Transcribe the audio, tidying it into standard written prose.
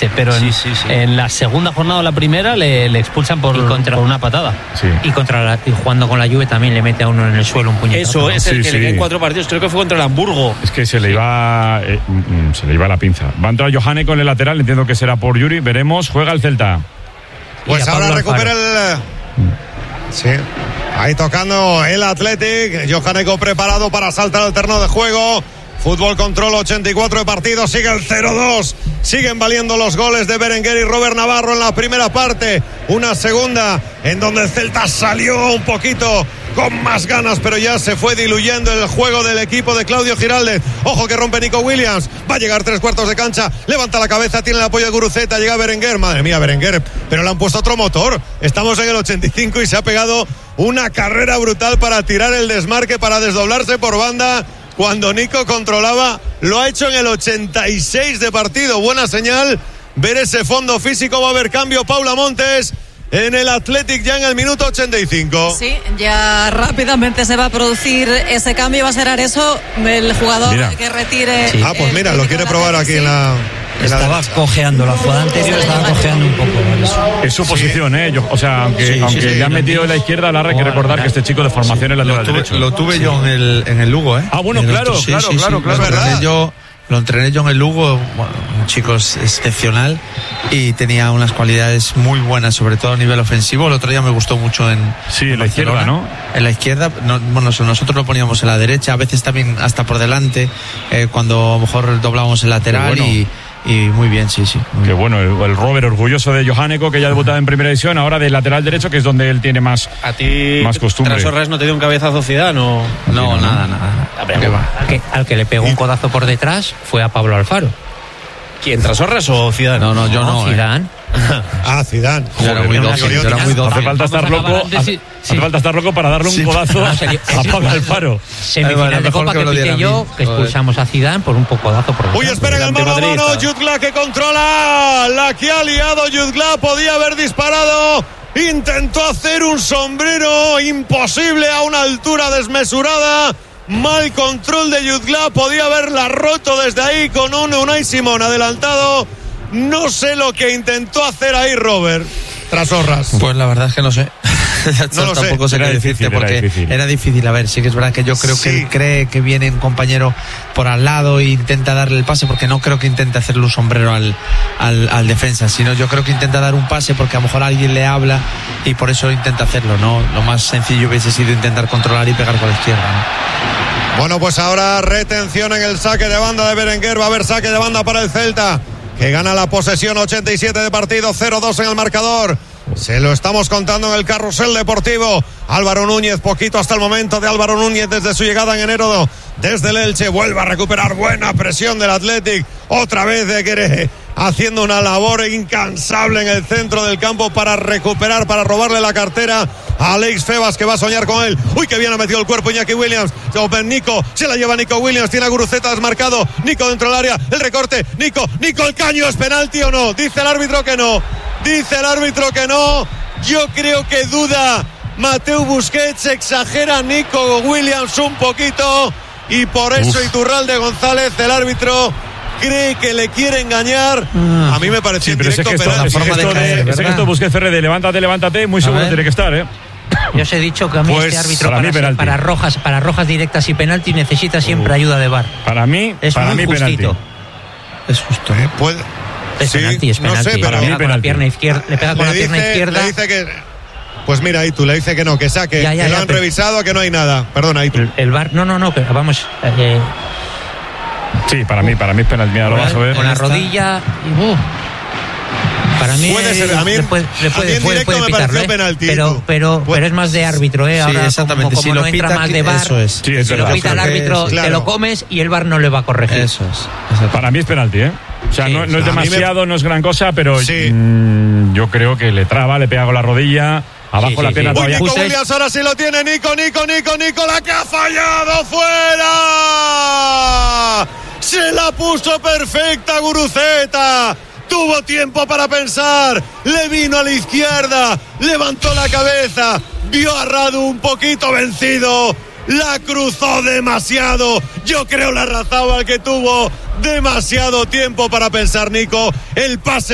Elche, pero en la segunda jornada o la primera le expulsan por una patada. Sí. Y jugando con la Juve también le mete a uno en el suelo un puñetazo. Eso es el que le caen 4 partidos, creo que fue contra el Hamburgo. Es que se le iba la pinza. Va a entrar Johane con el lateral, entiendo que será por Yuri, veremos. Juega el Celta. Pues ahora recupera el... Sí, ahí tocando el Athletic. Johaneko preparado para saltar al terreno de juego. Fútbol Control, 84 de partido, sigue el 0-2. Siguen valiendo los goles de Berenguer y Robert Navarro en la primera parte. Una segunda en donde el Celta salió un poquito con más ganas, pero ya se fue diluyendo el juego del equipo de Claudio Giraldez. Ojo que rompe Nico Williams. Va a llegar 3/4 de cancha. Levanta la cabeza, tiene el apoyo de Guruceta. Llega Berenguer. Madre mía, Berenguer. Pero le han puesto otro motor. Estamos en el 85 y se ha pegado una carrera brutal para tirar el desmarque, para desdoblarse por banda. Cuando Nico controlaba, lo ha hecho en el 86 de partido. Buena señal. Ver ese fondo físico. Va a haber cambio. Paula Montes en el Athletic ya en el minuto 85. Sí, ya rápidamente se va a producir ese cambio. Va a ser Areso el jugador que retire. Sí. Pues mira, lo quiere probar aquí en la... Estaba cojeando, la jugada anterior estaba cojeando un poco. Es su posición, o sea, aunque le han metido en la izquierda, ahora hay que recordar que este chico de formación es lateral derecho. Lo tuve yo en el Lugo, Ah, bueno, claro. Lo entrené yo en el Lugo, un chico excepcional y tenía unas cualidades muy buenas, sobre todo a nivel ofensivo. El otro día me gustó mucho en la izquierda, ¿no? En la izquierda, nosotros lo poníamos en la derecha, a veces también hasta por delante, cuando a lo mejor doblábamos el lateral y muy bien, sí. Qué bueno, el Robert orgulloso de Joháneko, que ya ha debutado en primera división, ahora del lateral derecho, que es donde él tiene más costumbre. ¿Trasorras no te dio un cabezazo Zidane o...? No, nada. Al que le pegó un codazo por detrás fue a Pablo Alfaro. ¿Quién, Trasorras o Zidane? No, yo no. Zidane. Zidane. Era muy dócil. Hace falta estar loco para darle un codazo a Pablo Alfaro. Semifinal de Copa que pité yo, que expulsamos a Zidane por un codazo por detrás. Uy, espera en el mano a mano, Jutgla que controla. La que ha liado Jutgla, podía haber disparado. Intentó hacer un sombrero imposible a una altura desmesurada. Mal control de Jutgla, podía haberla roto desde ahí con un Unai Simón adelantado. No sé lo que intentó hacer ahí Robert Trasorras. Pues la verdad es que no sé. Tampoco sé qué decirte, porque era difícil. A ver, sí que es verdad que yo creo que él cree que viene un compañero por al lado e intenta darle el pase, porque no creo que intente hacerle un sombrero al defensa, sino yo creo que intenta dar un pase porque a lo mejor alguien le habla y por eso intenta hacerlo, ¿no? Lo más sencillo hubiese sido intentar controlar y pegar con la izquierda, ¿no? Bueno, pues ahora retención en el saque de banda de Berenguer. Va a haber saque de banda para el Celta, que gana la posesión, 87 de partido, 0-2 en el marcador. Se lo estamos contando en el carrusel deportivo. Álvaro Núñez, poquito hasta el momento de Álvaro Núñez desde su llegada en enero desde el Elche. Vuelve a recuperar, buena presión del Athletic. Otra vez de Quere haciendo una labor incansable en el centro del campo para recuperar, para robarle la cartera a Alex Febas, que va a soñar con él. Uy, que bien ha metido el cuerpo Iñaki Williams. Nico, se la lleva Nico Williams, tiene a Guruceta desmarcado. Nico dentro del área, el recorte. Nico, el caño, ¿es penalti o no? Dice el árbitro que no. Yo creo que duda Mateu Busquets, exagera Nico Williams un poquito y por eso Iturralde González, el árbitro, cree que le quiere engañar. A mí me pareció directo penal. Ese gesto Busquets Ferre de levántate, muy seguro tiene que estar, Yo os he dicho que a mí este árbitro para rojas directas y penalti necesita siempre ayuda de VAR. Para mí penalti. Es justo. Es penalti. No sé, pero le pega con la pierna izquierda. Le dice que... Pues mira, ahí tú le dice que no, que saque, que lo han revisado, que no hay nada. Perdona, ahí tú. El VAR, no, pero vamos... Sí, para mí es penalti. Mira, lo vas a ver. Con la rodilla... Para mí puede ser, a mí en directo me pareció penalti. Pero es más de árbitro, Ahora, sí, exactamente. Como no entra más de VAR, si lo pita el árbitro, te lo comes y el VAR no le va a corregir. Eso es. Para mí es penalti, O sea, no es demasiado, no es gran cosa, pero yo creo que le traba, le pega con la rodilla. Abajo la pierna todavía. Nico Williams ahora sí lo tiene. Nico, la que ha fallado, fuera. Se la puso perfecta Guruceta. Tuvo tiempo para pensar, le vino a la izquierda, levantó la cabeza, vio a Radu un poquito vencido, la cruzó demasiado. Yo creo la Larrazábal que tuvo demasiado tiempo para pensar Nico. El pase